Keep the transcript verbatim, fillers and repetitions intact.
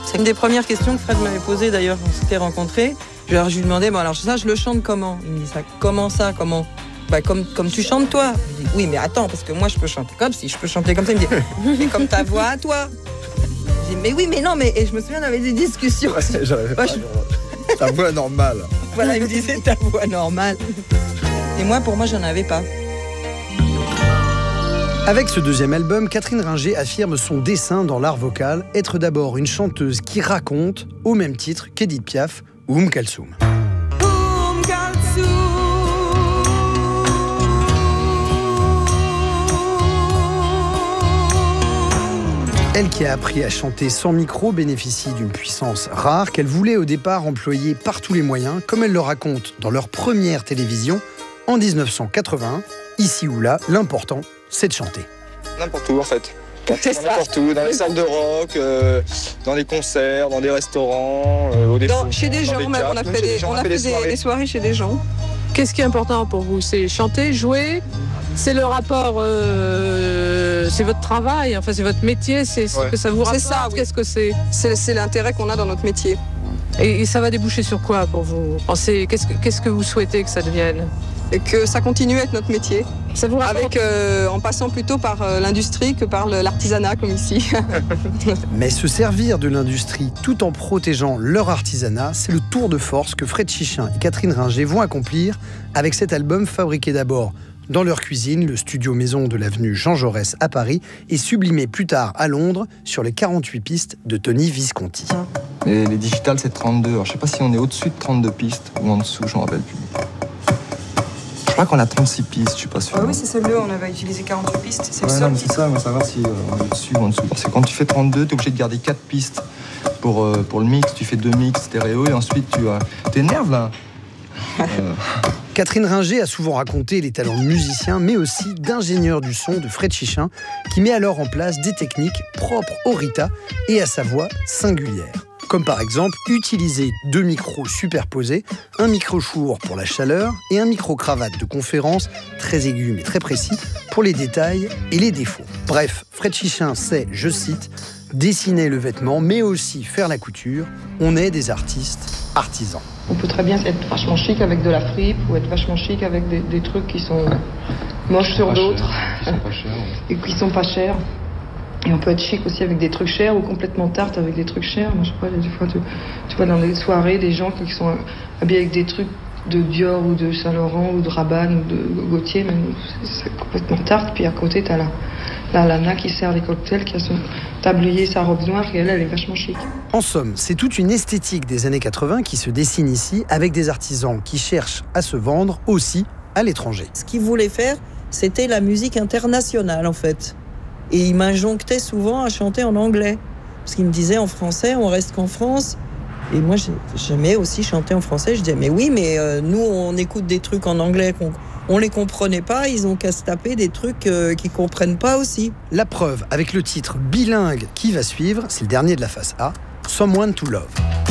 C'est une des premières questions que Fred m'avait posées d'ailleurs quand on s'était rencontrés. Alors, je lui demandais, bon alors ça je le chante comment? Il me dit ça, comment ça, comment? Bah comme, comme tu chantes toi. Je dis, oui mais attends, parce que moi je peux chanter comme si je peux chanter comme ça. Il me dit, mais comme ta voix à toi. Je dis, mais oui mais non, mais et je me souviens on avait des discussions. Ouais, j'avais pas, je... Ta voix normale. Voilà, il me disait ta voix normale. Et moi, pour moi, j'en avais pas. Avec ce deuxième album, Catherine Ringer affirme son dessein dans l'art vocal, être d'abord une chanteuse qui raconte, au même titre qu'Edith Piaf ou Oum Kalsoum. Oum Kalsoum. Elle qui a appris à chanter sans micro bénéficie d'une puissance rare qu'elle voulait au départ employer par tous les moyens, comme elle le raconte dans leur première télévision en dix-neuf cent quatre-vingt-un. Ici ou là, l'important, c'est de chanter. N'importe où en fait. C'est ça. N'importe où, dans les salles de rock, euh, dans les concerts, dans des restaurants, euh, au dans, chez des gens, même, on a fait, des, on a fait des, soirées. des soirées chez des gens. Qu'est-ce qui est important pour vous? C'est chanter, jouer? C'est le rapport, euh, c'est votre travail, enfin c'est votre métier, c'est ce ouais. que ça vous rapporte. C'est ça, oui. Qu'est-ce que c'est? C'est, c'est l'intérêt qu'on a dans notre métier. Et, et ça va déboucher sur quoi pour vous? Pensez, qu'est-ce, que, qu'est-ce que vous souhaitez que ça devienne? Et que ça continue à être notre métier. Ça vous rapporte... Avec, euh, en passant plutôt par euh, l'industrie que par l'artisanat, comme ici. Mais se servir de l'industrie tout en protégeant leur artisanat, c'est le tour de force que Fred Chichin et Catherine Ringer vont accomplir avec cet album fabriqué d'abord dans leur cuisine, le studio maison de l'avenue Jean Jaurès à Paris, et sublimé plus tard à Londres sur les quarante-huit pistes de Tony Visconti. Et les digitales, c'est trente-deux. Alors, je ne sais pas si on est au-dessus de trente-deux pistes ou en dessous, je ne me rappelle plus. Je crois qu'on a trente-six pistes, je ne suis pas sûr. Ah oui, c'est celui-là, on avait utilisé quarante-huit pistes. C'est ouais, le seul. Non, mais c'est ça, on va savoir si euh, on est au-dessus ou en dessous. Parce que quand tu fais trente-deux, tu es obligé de garder quatre pistes pour, euh, pour le mix. Tu fais deux mix stéréo et ensuite tu euh, t'énerves là. euh... Catherine Ringer a souvent raconté les talents de musicien, mais aussi d'ingénieur du son de Fred Chichin, qui met alors en place des techniques propres au Rita et à sa voix singulière. Comme par exemple utiliser deux micros superposés, un micro-chour pour la chaleur et un micro-cravate de conférence très aigu mais très précis pour les détails et les défauts. Bref, Fred Chichin sait, je cite, dessiner le vêtement mais aussi faire la couture. On est des artistes artisans. On peut très bien être vachement chic avec de la fripe ou être vachement chic avec des, des trucs qui sont moches sur d'autres et qui sont pas chers. Et on peut être chic aussi avec des trucs chers ou complètement tarte avec des trucs chers. Moi, je sais pas, des fois, tu, tu vois dans des soirées des gens qui sont habillés avec des trucs de Dior ou de Saint-Laurent ou de Rabanne ou de Gaultier, mais c'est complètement tarte. Puis à côté, t'as la, la Lana qui sert les cocktails, qui a son tablier, sa robe noire, et elle, elle est vachement chic. En somme, c'est toute une esthétique des années quatre-vingts qui se dessine ici avec des artisans qui cherchent à se vendre aussi à l'étranger. Ce qu'ils voulaient faire, c'était la musique internationale en fait. Et il m'injonctait souvent à chanter en anglais. Parce qu'il me disait en français, on reste qu'en France. Et moi, j'aimais aussi chanter en français. Je disais, mais oui, mais euh, nous, on écoute des trucs en anglais qu'on on les comprenait pas. Ils ont qu'à se taper des trucs euh, qu'ils comprennent pas aussi. La preuve avec le titre bilingue qui va suivre, c'est le dernier de la face A, Someone to Love.